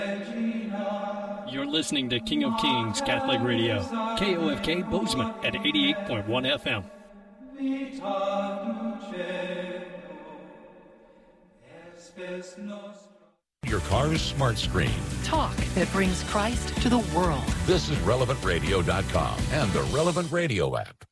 You're listening to King of Kings Catholic Radio, KOFK Bozeman at 88.1 FM. Your car's smart screen. Talk that brings Christ to the world. This is RelevantRadio.com and the Relevant Radio app.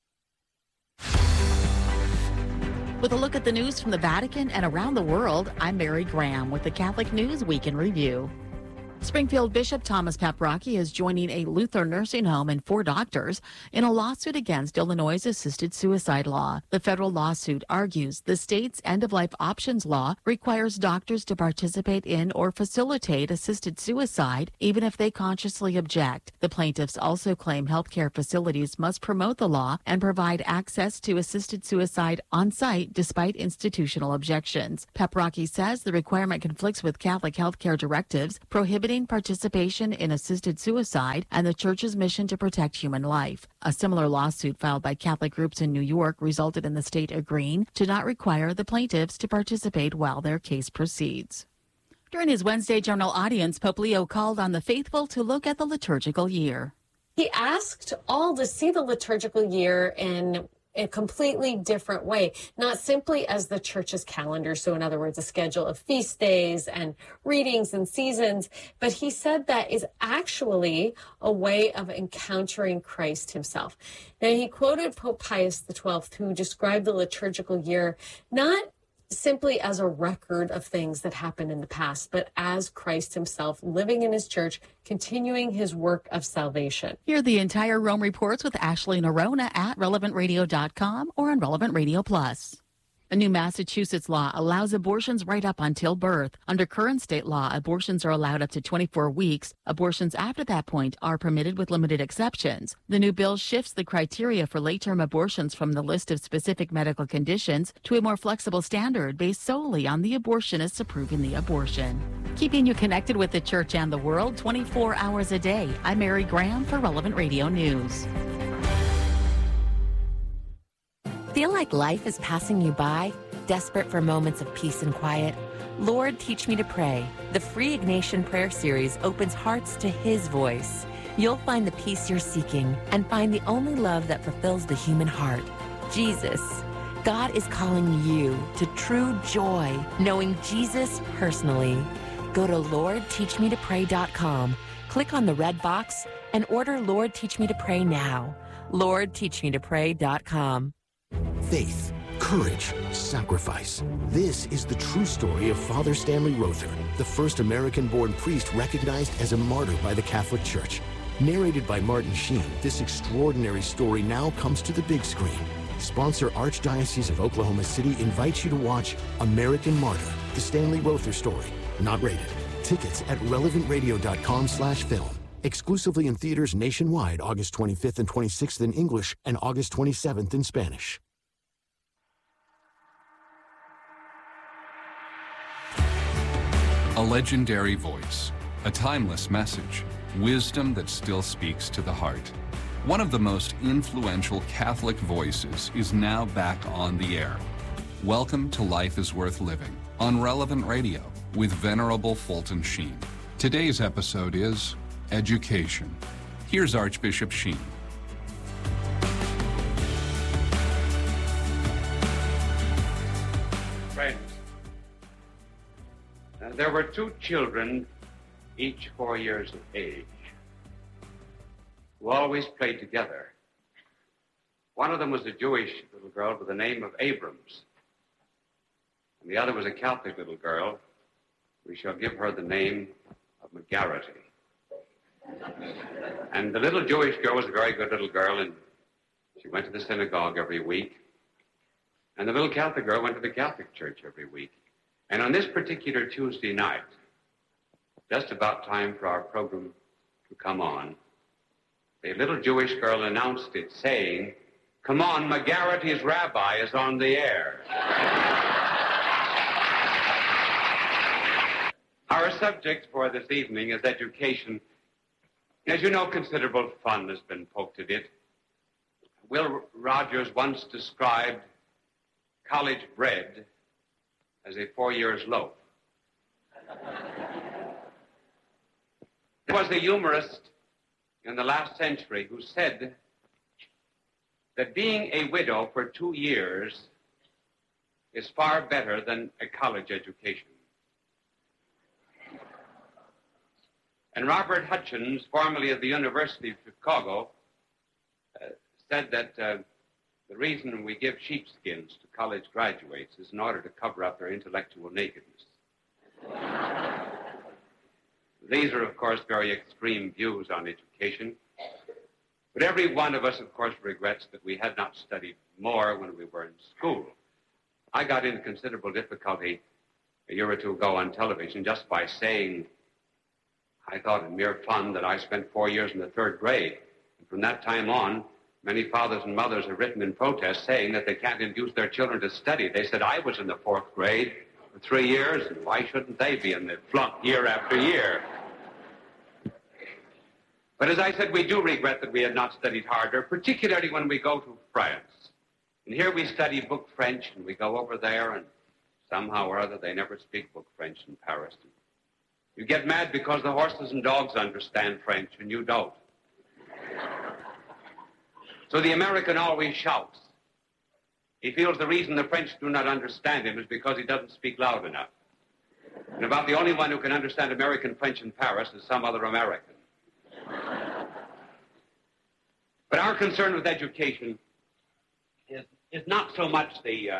With a look at the news from the Vatican and around the world, I'm Mary Graham with the Catholic News Week in Review. Springfield Bishop Thomas Paprocki is joining a Lutheran nursing home and 4 doctors in a lawsuit against Illinois' assisted suicide law. The federal lawsuit argues the state's end-of-life options law requires doctors to participate in or facilitate assisted suicide, even if they consciously object. The plaintiffs also claim healthcare facilities must promote the law and provide access to assisted suicide on site despite institutional objections. Paprocki says the requirement conflicts with Catholic healthcare directives prohibiting participation in assisted suicide and the Church's mission to protect human life. A similar lawsuit filed by Catholic groups in New York resulted in the state agreeing to not require the plaintiffs to participate while their case proceeds. During his Wednesday general audience, Pope Leo called on the faithful to look at the liturgical year. He asked all to see the liturgical year in a completely different way, not simply as the Church's calendar, so in other words, a schedule of feast days and readings and seasons, but he said that is actually a way of encountering Christ himself. Now, he quoted Pope Pius XII, who described the liturgical year not simply as a record of things that happened in the past, but as Christ himself living in his church, continuing his work of salvation. Hear the entire Rome Reports with Ashley Nerona at RelevantRadio.com or on Relevant Radio Plus. A new Massachusetts law allows abortions right up until birth. Under current state law, abortions are allowed up to 24 weeks. Abortions after that point are permitted with limited exceptions. The new bill shifts the criteria for late-term abortions from the list of specific medical conditions to a more flexible standard based solely on the abortionist approving the abortion. Keeping you connected with the Church and the world 24 hours a day. I'm Mary Graham for Relevant Radio News. Feel like life is passing you by? Desperate for moments of peace and quiet? Lord, Teach Me to Pray. The free Ignatian Prayer Series opens hearts to His voice. You'll find the peace you're seeking and find the only love that fulfills the human heart, Jesus. God is calling you to true joy, knowing Jesus personally. Go to LordTeachMeToPray.com, click on the red box, and order Lord, Teach Me to Pray now. LordTeachMeToPray.com. Faith, courage, sacrifice. This is the true story of Father Stanley Rother, the first American-born priest recognized as a martyr by the Catholic Church. Narrated by Martin Sheen, this extraordinary story now comes to the big screen. Sponsor Archdiocese of Oklahoma City invites you to watch American Martyr, the Stanley Rother story. Not rated. Tickets at relevantradio.com/film. Exclusively in theaters nationwide August 25th and 26th in English and August 27th in Spanish. A legendary voice, a timeless message, wisdom that still speaks to the heart. One of the most influential Catholic voices is now back on the air. Welcome to Life is Worth Living on Relevant Radio with Venerable Fulton Sheen. Today's episode is Education. Here's Archbishop Sheen. Friends, there were 2 children, each 4 years of age, who always played together. One of them was a Jewish little girl with the name of Abrams, and the other was a Catholic little girl. We shall give her the name of McGarrity. And the little Jewish girl was a very good little girl, and she went to the synagogue every week. And the little Catholic girl went to the Catholic church every week. And on this particular Tuesday night, just about time for our program to come on, the little Jewish girl announced it, saying, "Come on, McGarrity's rabbi is on the air." Our subject for this evening is education. As you know, considerable fun has been poked at it. Will Rogers once described college bread as a 4 years loaf. There was a humorist in the last century who said that being a widow for 2 years is far better than a college education. And Robert Hutchins, formerly of the University of Chicago, said that the reason we give sheepskins to college graduates is in order to cover up their intellectual nakedness. These are, of course, very extreme views on education. But every one of us, of course, regrets that we had not studied more when we were in school. I got into considerable difficulty a year or two ago on television just by saying, I thought in mere fun, that I spent 4 years in the 3rd grade. And from that time on, many fathers and mothers have written in protest saying that they can't induce their children to study. They said, I was in the 4th grade for 3 years, and why shouldn't they be in the flunk year after year? But as I said, we do regret that we had not studied harder, particularly when we go to France. And here we study book French, and we go over there, and somehow or other they never speak book French in Paris. You get mad because the horses and dogs understand French, and you don't. So the American always shouts. He feels the reason the French do not understand him is because he doesn't speak loud enough. And about the only one who can understand American French in Paris is some other American. But our concern with education is not so much the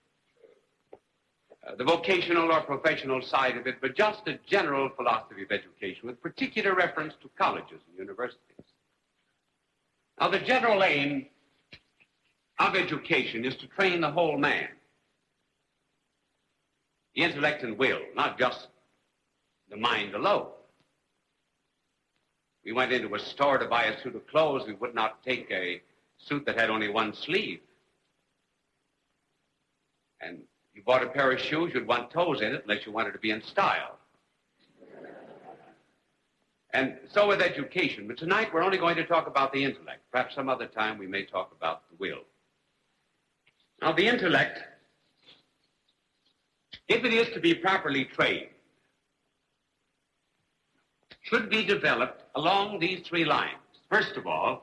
vocational or professional side of it, but just a general philosophy of education with particular reference to colleges and universities. Now, the general aim of education is to train the whole man. The intellect and will, not just the mind alone. We went into a store to buy a suit of clothes. We would not take a suit that had only one sleeve. And you bought a pair of shoes, you'd want toes in it unless you wanted to be in style. And so with education. But tonight we're only going to talk about the intellect. Perhaps some other time we may talk about the will. Now, the intellect, if it is to be properly trained, should be developed along these 3 lines. First of all,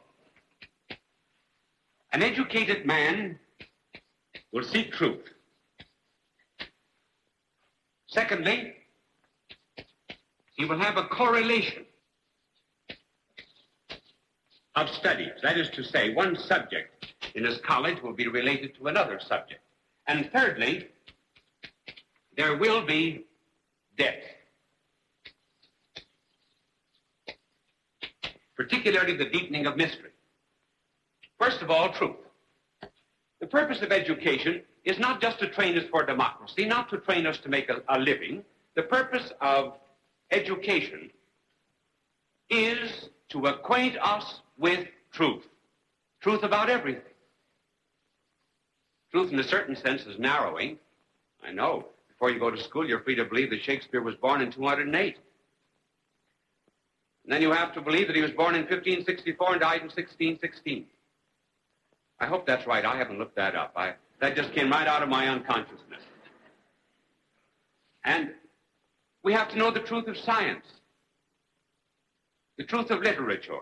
an educated man will seek truth. Secondly, he will have a correlation of studies. That is to say, one subject in his college will be related to another subject. And thirdly, there will be depth. Particularly the deepening of mystery. First of all, truth. The purpose of education is not just to train us for democracy, not to train us to make a living. The purpose of education is to acquaint us with truth. Truth about everything. Truth in a certain sense is narrowing. I know. Before you go to school, you're free to believe that Shakespeare was born in 208. And then you have to believe that he was born in 1564 and died in 1616. I hope that's right. I haven't looked that up. That just came right out of my unconsciousness. And we have to know the truth of science, the truth of literature,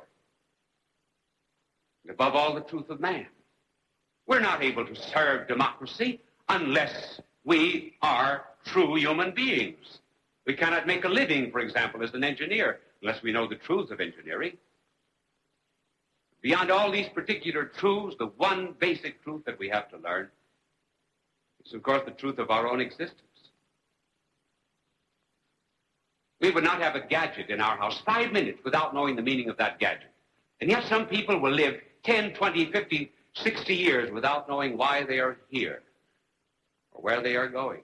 and above all, the truth of man. We're not able to serve democracy unless we are true human beings. We cannot make a living, for example, as an engineer, unless we know the truths of engineering. Beyond all these particular truths, the one basic truth that we have to learn is, of course, the truth of our own existence. We would not have a gadget in our house 5 minutes without knowing the meaning of that gadget. And yet some people will live 10, 20, 50, 60 years without knowing why they are here or where they are going.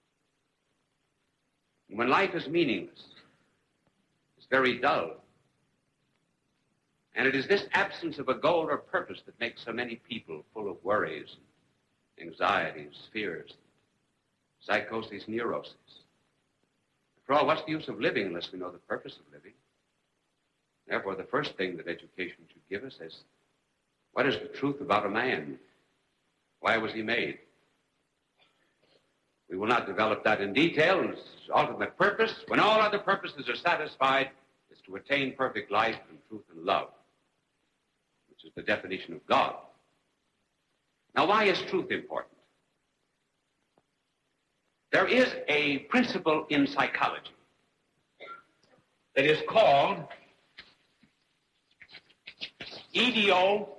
And when life is meaningless, it's very dull. And it is this absence of a goal or purpose that makes so many people full of worries, anxieties, fears, psychoses, neuroses. After all, what's the use of living unless we know the purpose of living? Therefore, the first thing that education should give us is, what is the truth about a man? Why was he made? We will not develop that in detail. Its ultimate purpose, when all other purposes are satisfied, is to attain perfect life and truth and love, which is the definition of God. Now, why is truth important? There is a principle in psychology that is called idiomotor.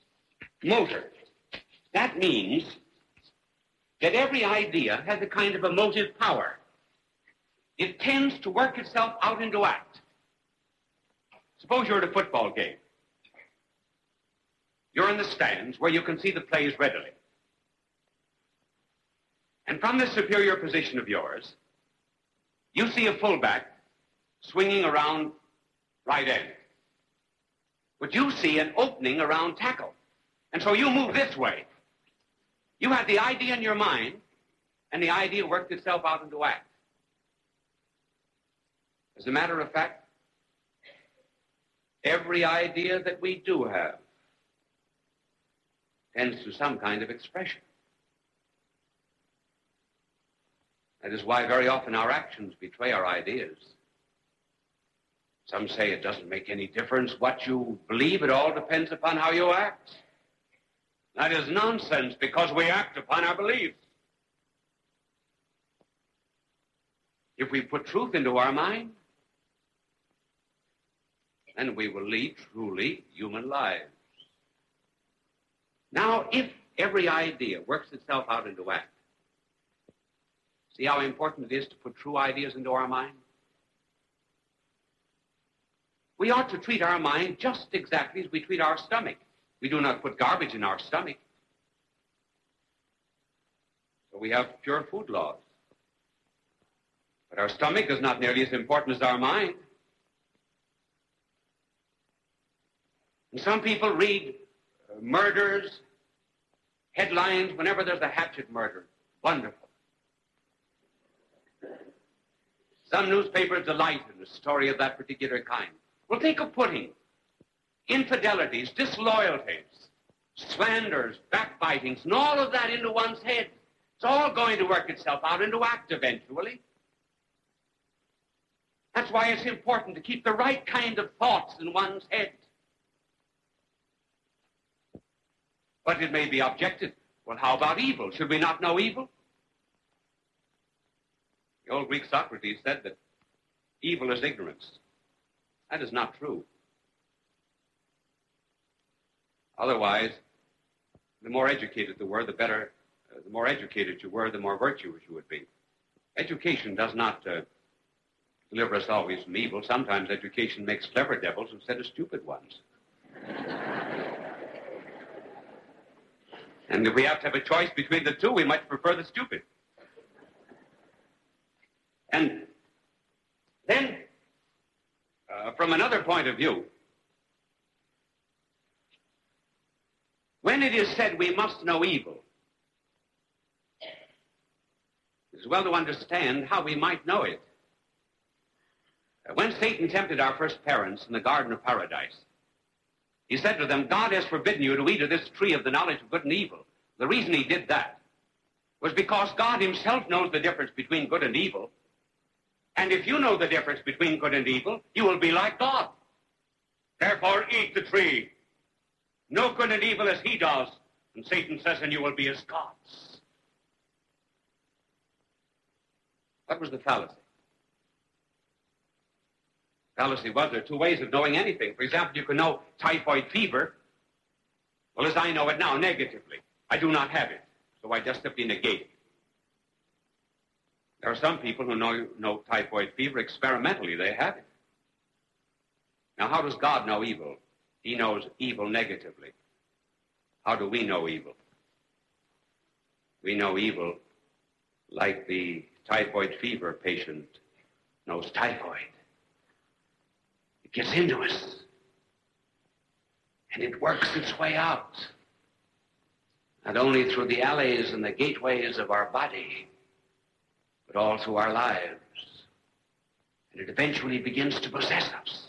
That means that every idea has a kind of emotive power. It tends to work itself out into act. Suppose you're at a football game. You're in the stands where you can see the plays readily. And from this superior position of yours, you see a fullback swinging around right end. But you see an opening around tackle. And so you move this way. You had the idea in your mind, and the idea worked itself out into act. As a matter of fact, every idea that we do have tends to some kind of expression. That is why very often our actions betray our ideas. Some say it doesn't make any difference what you believe. It all depends upon how you act. That is nonsense, because we act upon our beliefs. If we put truth into our mind, then we will lead truly human lives. Now, if every idea works itself out into act, see how important it is to put true ideas into our mind? We ought to treat our mind just exactly as we treat our stomach. We do not put garbage in our stomach. So we have pure food laws. But our stomach is not nearly as important as our mind. And some people read murders, headlines, whenever there's a hatchet murder. Wonderful. Some newspapers delight in a story of that particular kind. Well, think of putting infidelities, disloyalties, slanders, backbitings, and all of that into one's head. It's all going to work itself out into act eventually. That's why it's important to keep the right kind of thoughts in one's head. But it may be objected, well, how about evil? Should we not know evil? The old Greek Socrates said that evil is ignorance. That is not true. Otherwise, the more educated you were, the better, the more educated you were, the more virtuous you would be. Education does not deliver us always from evil. Sometimes education makes clever devils instead of stupid ones. And if we have to have a choice between the two, we might prefer the stupid. And then, from another point of view, when it is said we must know evil, it's well to understand how we might know it. When Satan tempted our first parents in the Garden of Paradise, he said to them, God has forbidden you to eat of this tree of the knowledge of good and evil. The reason he did that was because God himself knows the difference between good and evil. And if you know the difference between good and evil, you will be like God. Therefore, eat the tree. Know good and evil as he does. And Satan says, and you will be as gods. What was the fallacy? Fallacy was there are two ways of knowing anything. For example, you can know typhoid fever. Well, as I know it now, negatively. I do not have it, so I just simply negate it. There are some people who know typhoid fever experimentally. They have it. Now, how does God know evil? He knows evil negatively. How do we know evil? We know evil like the typhoid fever patient knows typhoid. It gets into us, and it works its way out, not only through the alleys and the gateways of our body, but all through our lives, and it eventually begins to possess us.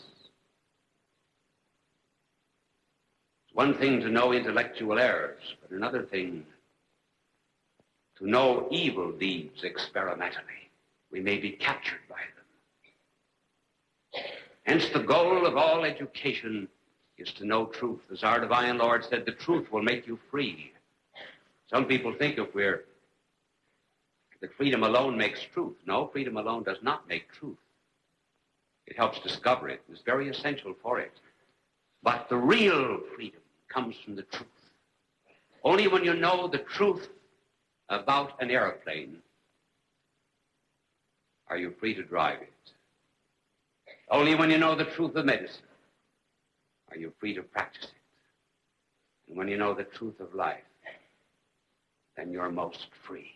It's one thing to know intellectual errors, but another thing to know evil deeds experimentally. We may be captured by them. Hence, the goal of all education is to know truth. As our divine Lord said, the truth will make you free. Some people think that freedom alone makes truth. No, freedom alone does not make truth. It helps discover it. It's very essential for it. But the real freedom comes from the truth. Only when you know the truth about an airplane are you free to drive it. Only when you know the truth of medicine are you free to practice it. And when you know the truth of life, then you're most free.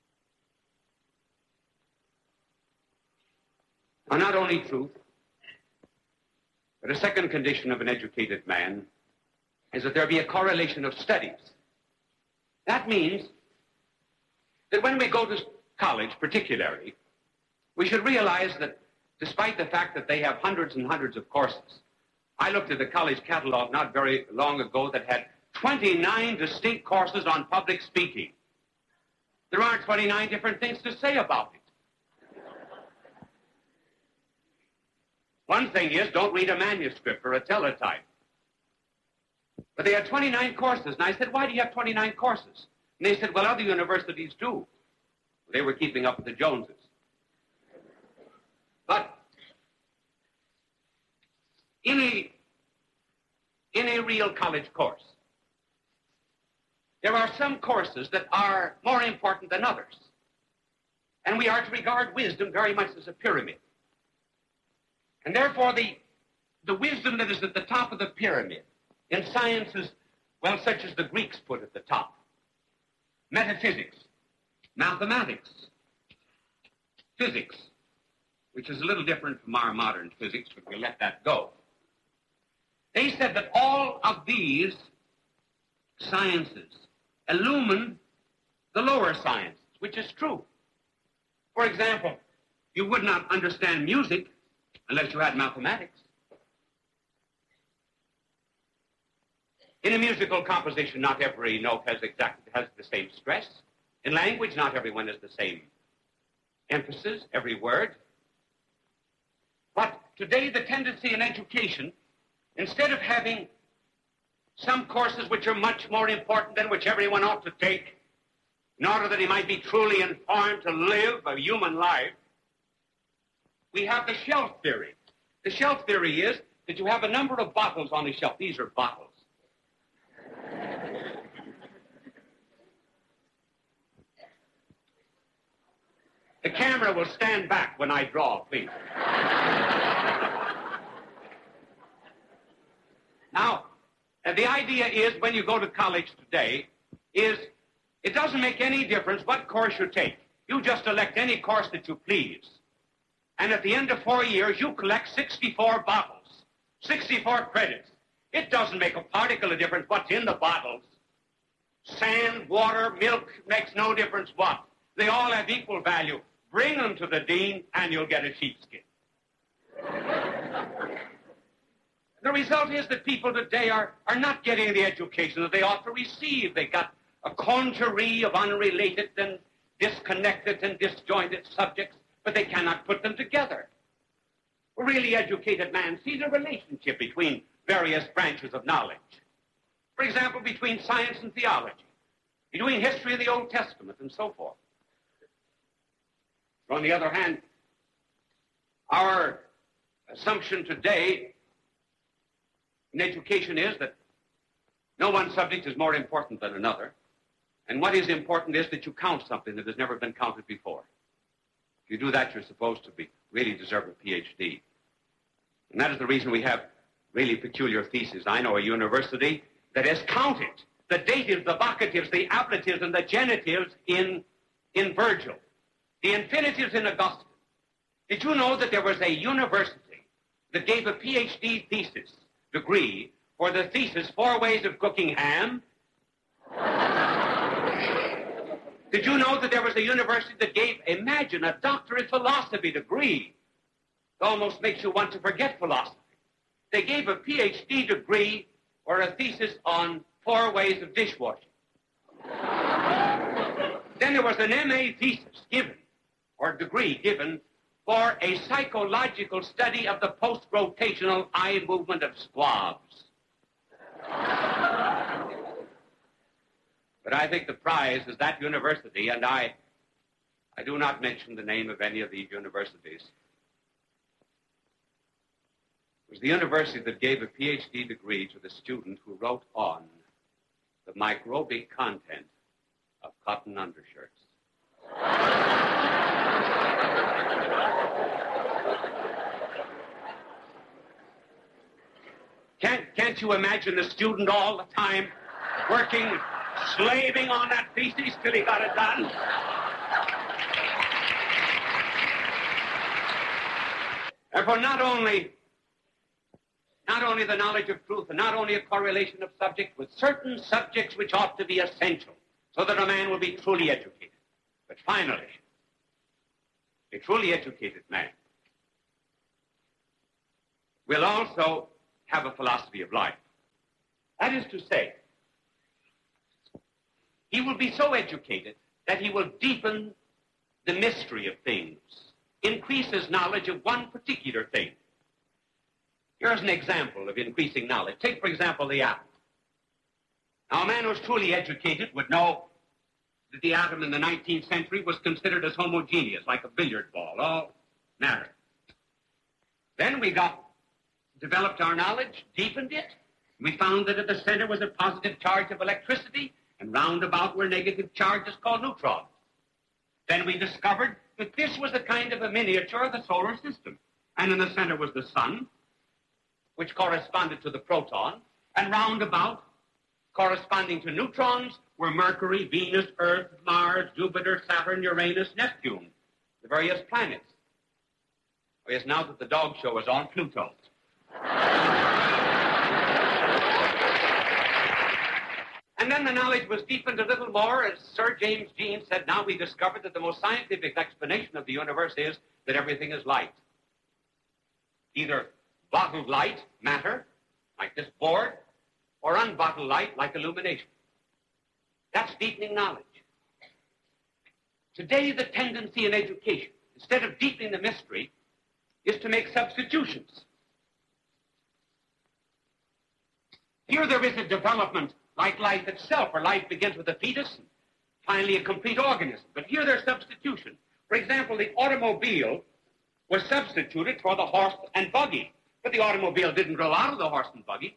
Now, not only truth, but a second condition of an educated man is that there be a correlation of studies. That means that when we go to college, particularly, we should realize that despite the fact that they have hundreds and hundreds of courses, I looked at the college catalog not very long ago that had 29 distinct courses on public speaking. There aren't 29 different things to say about it. One thing is, don't read a manuscript or a teletype. But they had 29 courses, and I said, why do you have 29 courses? And they said, well, other universities do. They were keeping up with the Joneses. But in a real college course, there are some courses that are more important than others. And we are to regard wisdom very much as a pyramid. And therefore, the wisdom that is at the top of the pyramid in sciences, well, such as the Greeks put at the top, metaphysics, mathematics, physics, which is a little different from our modern physics, but we'll let that go. They said that all of these sciences illumine the lower sciences, which is true. For example, you would not understand music unless you had mathematics. In a musical composition, not every note has the same stress. In language, not everyone has the same emphasis, every word. But today, the tendency in education, instead of having some courses which are much more important than which everyone ought to take, in order that he might be truly informed to live a human life, we have the shelf theory. The shelf theory is that you have a number of bottles on the shelf. These are bottles. The camera will stand back when I draw, please. Now, the idea is, when you go to college today, is it doesn't make any difference what course you take. You just elect any course that you please. And at the end of 4 years, you collect 64 bottles, 64 credits. It doesn't make a particle of difference what's in the bottles. Sand, water, milk, makes no difference what. They all have equal value. Bring them to the dean, and you'll get a sheepskin. The result is that people today are not getting the education that they ought to receive. They got a congerie of unrelated and disconnected and disjointed subjects, but they cannot put them together. A really educated man sees a relationship between various branches of knowledge. For example, between science and theology, between history of the Old Testament, and so forth. On the other hand, our assumption today in education is that no one subject is more important than another, and what is important is that you count something that has never been counted before. If you do that, you're supposed to really deserve a PhD. And that is the reason we have really peculiar theses. I know a university that has counted the datives, the vocatives, the ablatives, and the genitives in Virgil, the infinitives in Augustine. Did you know that there was a university that gave a PhD thesis degree for the thesis 4 Ways of Cooking Ham? Did you know that there was a university that gave, imagine, a doctorate philosophy degree? It almost makes you want to forget philosophy. They gave a PhD degree or a thesis on 4 ways of dishwashing. Then there was an MA thesis given, or degree given, for a psychological study of the post-rotational eye movement of squabs. But I think the prize is that university, and I do not mention the name of any of these universities. It was the university that gave a PhD degree to the student who wrote on the microbic content of cotton undershirts. Can't you imagine the student all the time working, slaving on that thesis till he got it done? Therefore, not only the knowledge of truth, and not only a correlation of subjects with certain subjects which ought to be essential, so that a man will be truly educated. But finally, a truly educated man will also have a philosophy of life. That is to say, he will be so educated that he will deepen the mystery of things, increase his knowledge of one particular thing. Here's an example of increasing knowledge. Take, for example, the atom. Now, a man who's truly educated would know that the atom in the 19th century was considered as homogeneous, like a billiard ball, all matter. Then we developed our knowledge, deepened it. We found that at the center was a positive charge of electricity, and round about were negative charges called neutrons. Then we discovered that this was a kind of a miniature of the solar system. And in the center was the sun, which corresponded to the proton, and round about, corresponding to neutrons, were Mercury, Venus, Earth, Mars, Jupiter, Saturn, Uranus, Neptune, the various planets. Oh, yes, now that the dog show is on, Pluto. And then the knowledge was deepened a little more, as Sir James Jeans said. Now we discovered that the most scientific explanation of the universe is that everything is light. Either bottled light, matter, like this board, or unbottled light, like illumination. That's deepening knowledge. Today, the tendency in education, instead of deepening the mystery, is to make substitutions. Here there is a development like life itself, where life begins with a fetus and finally a complete organism. But here there's substitution. For example, the automobile was substituted for the horse and buggy. But the automobile didn't grow out of the horse and buggy.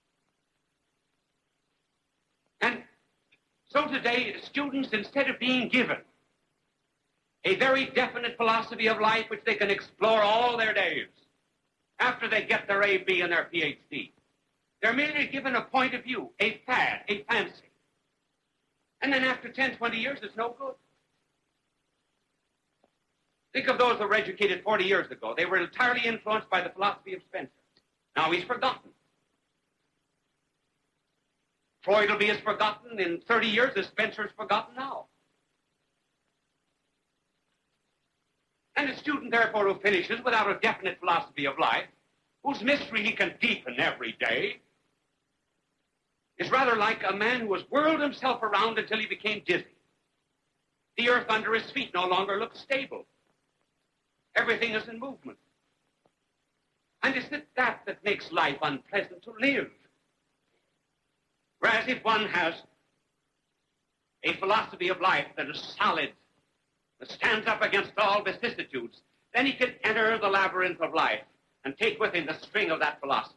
And so today, students, instead of being given a very definite philosophy of life which they can explore all their days after they get their A.B. and their Ph.D., they're merely given a point of view, a fad, a fancy. And then after 10, 20 years, it's no good. Think of those that were educated 40 years ago. They were entirely influenced by the philosophy of Spencer. Now he's forgotten. Freud will be as forgotten in 30 years as Spencer is forgotten now. And a student, therefore, who finishes without a definite philosophy of life, whose mystery he can deepen every day, is rather like a man who has whirled himself around until he became dizzy. The earth under his feet no longer looks stable. Everything is in movement. And is it that makes life unpleasant to live? Whereas if one has a philosophy of life that is solid, that stands up against all vicissitudes, then he can enter the labyrinth of life and take with him the string of that philosophy.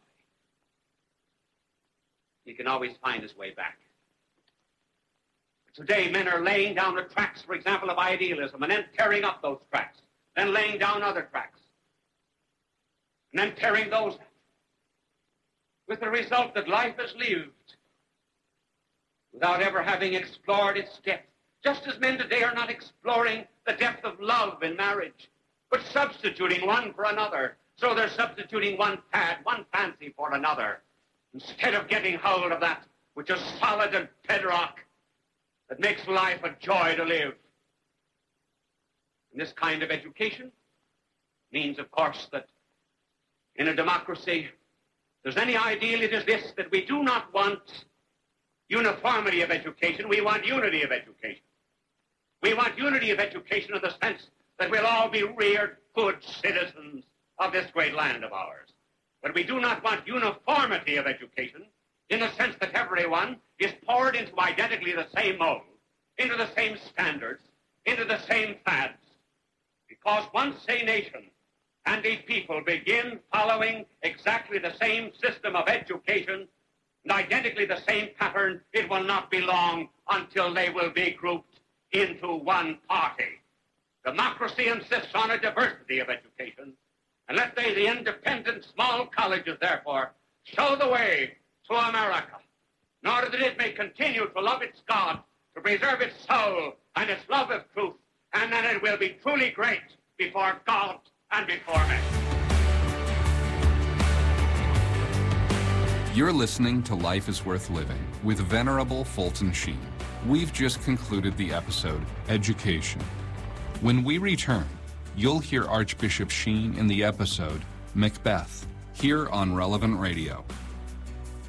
He can always find his way back. Today, men are laying down the tracks, for example, of idealism, and then tearing up those tracks, then laying down other tracks, and then tearing those up, with the result that life is lived without ever having explored its depth, just as men today are not exploring the depth of love in marriage, but substituting one for another. So they're substituting one fad, one fancy for another, instead of getting hold of that which is solid and bedrock that makes life a joy to live. And this kind of education means, of course, that in a democracy, if there's any ideal, it is this, that we do not want uniformity of education, we want unity of education. We want unity of education in the sense that we'll all be reared good citizens of this great land of ours. But we do not want uniformity of education in the sense that everyone is poured into identically the same mold, into the same standards, into the same fads. Because once a nation and a people begin following exactly the same system of education and identically the same pattern, it will not be long until they will be grouped into one party. Democracy insists on a diversity of education, and let they, the independent small colleges, therefore, show the way to America, in order that it may continue to love its God, to preserve its soul and its love of truth, and then it will be truly great before God and before men. You're listening to Life is Worth Living with Venerable Fulton Sheen. We've just concluded the episode, Education. When we return, you'll hear Archbishop Sheen in the episode, Macbeth, here on Relevant Radio.